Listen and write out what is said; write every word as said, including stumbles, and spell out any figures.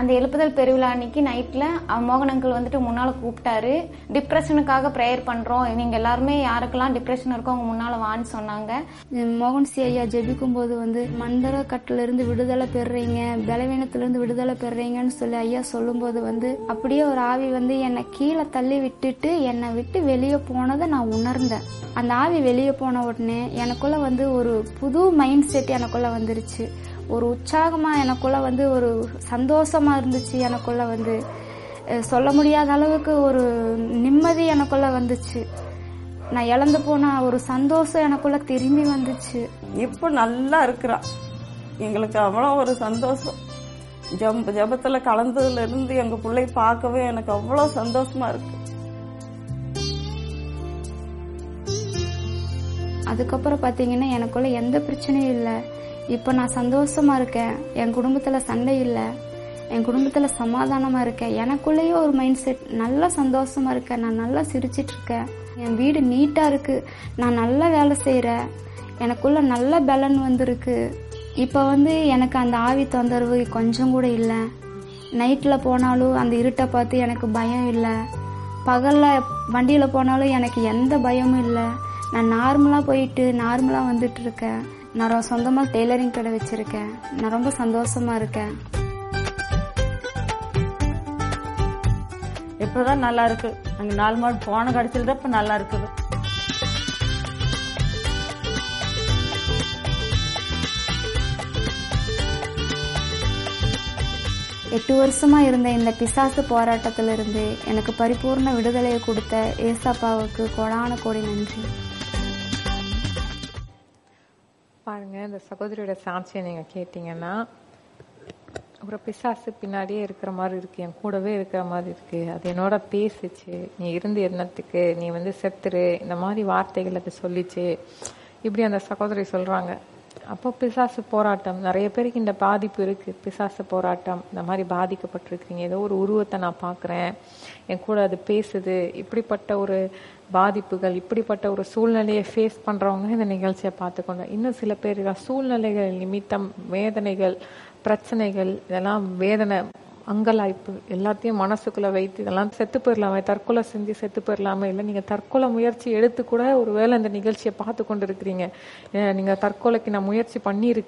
அந்த எழுப்புதல் பெருவிழா அன்னைக்கு நைட்ல மோகன் அங்கிள் வந்துட்டு முன்னால கூப்பிட்டாரு. டிப்ரெஷனுக்காக ப்ரேயர் பண்றோம், நீங்க எல்லாருமே யாருக்கெல்லாம் டிப்ரெஷன் இருக்கோ அவங்க முன்னால வான்னு சொன்னாங்க. மோகன் சி ஐயா ஜெபிக்கும் போது வந்து மந்தர கட்டுல இருந்து விடுதலை பெறுறீங்க, பலவீனத்துல இருந்து விடுதலை பெறுறீங்கன்னு சொல்லி ஐயா சொல்லும் போது வந்து அப்படியே ஒரு ஆவி வந்து என்னை கீழே தள்ளி விட்டுட்டு என்னை விட்டு வெளியே போனதை நான் உணர்ந்தேன். அந்த ஆவி வெளியே போன உடனே எனக்குள்ள வந்து ஒரு புது மைண்ட் செட் எனக்குள்ள வந்துருச்சு. ஒரு உற்சாகமா எனக்குள்ள வந்து ஒரு சந்தோஷமா இருந்துச்சு. எனக்குள்ள வந்து சொல்ல முடியாத அளவுக்கு ஒரு நிம்மதி எனக்குள்ள வந்துச்சு. நான் இழந்து போன ஒரு சந்தோஷம் எனக்குள்ள திரும்பி வந்துச்சு. இப்போ நல்லா இருக்கிறான். எங்களுக்கு அவ்வளோ ஒரு சந்தோஷம். ஜம் ஜபத்துல கலந்ததுல இருந்து எங்க பிள்ளை பார்க்கவே எனக்கு அவ்வளோ சந்தோஷமா இருக்கு. அதுக்கப்புறம் பாத்தீங்கன்னா எனக்குள்ள எந்த பிரச்சனையும் இல்லை. இப்ப நான் சந்தோஷமா இருக்கேன். என் குடும்பத்துல சண்டை இல்லை, என் குடும்பத்துல சமாதானமா இருக்கேன். எனக்குள்ளேயே ஒரு மைண்ட் செட், நல்லா சந்தோஷமா இருக்கேன். நான் நல்லா சிரிச்சிட்டு இருக்கேன். என் வீடு நீட்டா இருக்கு, நான் நல்லா வேலை செய்யறேன், எனக்குள்ள நல்ல பலன் வந்திருக்கு. இப்ப வந்து எனக்கு அந்த ஆவி தொந்தரவு கொஞ்சம் கூட இல்லை. நைட்ல போனாலும் அந்த இருட்டை பார்த்து எனக்கு பயம் இல்லை. பகல்ல வண்டியில போனாலும் எனக்கு எந்த பயமும் இல்லை. நான் நார்மலா போயிட்டு நார்மலா வந்துட்டு இருக்கேன். நான் சொந்தமா டெய்லரிங் கடை வச்சிருக்கேன். நான் ரொம்ப சந்தோஷமா இருக்கேன். இப்பதான் நல்லா இருக்கு. அங்க நாலு மாடு போன கடைசியில் தான் இப்ப நல்லா இருக்குது. எட்டு வருஷமா இருந்த இந்த பிசாசு போராட்டத்திலிருந்து எனக்கு பரிபூர்ண விடுதலையை கொடுத்த ஏசப்பாவுக்கு கோடான கோடி நன்றி. பாருங்க, இந்த சகோதரியோட சாட்சியை நீங்க கேட்டீங்கன்னா ஒரு பிசாசு பின்னாடியே இருக்கிற மாதிரி இருக்கு, என் கூடவே இருக்கிற மாதிரி இருக்கு, அது என்னோட பேசுச்சு, நீ இருந்து என்னத்துக்கு, நீ வந்து செத்துரு, இந்த மாதிரி வார்த்தைகள் அது சொல்லிச்சு, இப்படி அந்த சகோதரி சொல்றாங்க. அப்போ பிசாசு போராட்டம் நிறைய பேருக்கு இந்த பாதிப்பு இருக்கு. பிசாசு போராட்டம் இந்த மாதிரி பாதிக்கப்பட்டிருக்கீங்க. ஏதோ ஒரு உருவத்தை நான் பார்க்குறேன், என் கூட அது பேசுது, இப்படிப்பட்ட ஒரு பாதிப்புகள், இப்படிப்பட்ட ஒரு சூழ்நிலையை ஃபேஸ் பண்றவங்க இந்த நிகழ்ச்சியை பார்த்துக்கொண்டு, இன்னும் சில பேர் சூழ்நிலைகள் நிமித்தம் வேதனைகள், பிரச்சனைகள், இதெல்லாம் வேதனை, அங்கலாய்ப்பு எல்லாத்தையும் மனசுக்குள்ள வைத்து இதெல்லாம் செத்து போயிடலாமே, தற்கொலை செஞ்சு செத்து போயிடலாமே, இல்லை நீங்க தற்கொலை முயற்சி எடுத்து கூட ஒருவேளை இந்த நிகழ்ச்சியை பார்த்து கொண்டு இருக்கிறீங்க, நீங்க தற்கொலைக்கு நான் முயற்சி பண்ணி